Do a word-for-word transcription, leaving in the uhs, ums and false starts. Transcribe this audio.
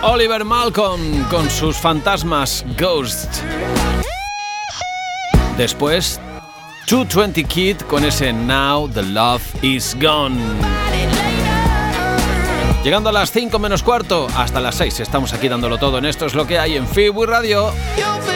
Oliver Malcolm con sus fantasmas Ghost. Después, doscientos veinte Kid con ese Now the Love is Gone. Llegando a las cinco menos cuarto, hasta las seis estamos aquí dándolo todo en Esto es lo que hay en Freeway Radio.